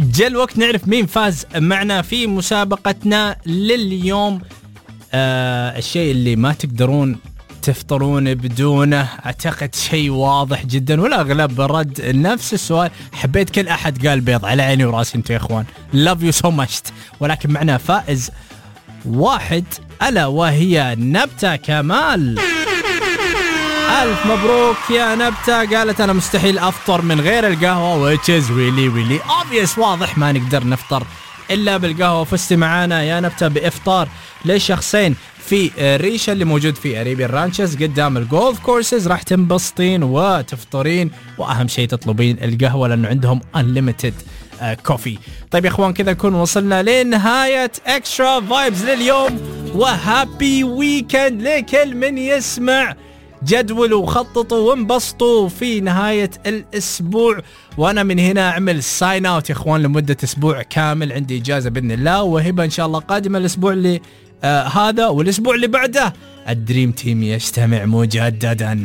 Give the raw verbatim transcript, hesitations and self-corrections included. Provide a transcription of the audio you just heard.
جاء الوقت نعرف مين فاز معنا في مسابقتنا لليوم. آه الشيء اللي ما تقدرون تفطرون بدونه، أعتقد شيء واضح جدا، والأغلب رد نفس السؤال. حبيت كل أحد قال بيض، على عيني وراسي انتوا يا إخوان، love you so much. ولكن معنا فائز واحد، ألا وهي نبتة كمال. ألف مبروك يا نبتة. قالت أنا مستحيل أفطر من غير القهوة، which is really really obvious، واضح ما نقدر نفطر إلا بالقهوة. فزتي معانا يا نبتة بإفطار لشخصين في ريشة اللي موجود في أريبيان رانشز قدام الجولف كورسز. راح تنبسطين وتفطرين، وأهم شيء تطلبين القهوة لأنه عندهم unlimited كوفي. طيب يا إخوان، كذا نكون وصلنا لنهاية إكسترا فايبز لليوم، وهابي ويكند لكل من يسمع. جدولوا وخططوا وانبسطوا في نهاية الأسبوع، وأنا من هنا أعمل ساين أوت يا إخوان لمدة أسبوع كامل. عندي إجازة بإذن الله، وهبة إن شاء الله قادمة الأسبوع اللي آه هذا والأسبوع اللي بعده. الدريم تيم يجتمع مجددا.